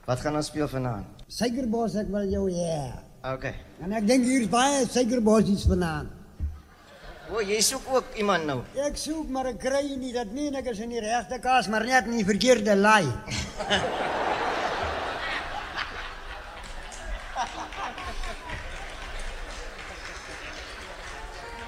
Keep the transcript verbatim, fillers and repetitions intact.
Wat gaan ons speel vanavond? Suikerbos, ek wil jou, ja. Oké. Okay. En ek dink hier is baie suikerbosies vanavond. O, jy soek ook iemand nou? Ek soek, maar ek kry nie, dat meen ek is in die regte kaas, maar net in die verkeerde laai.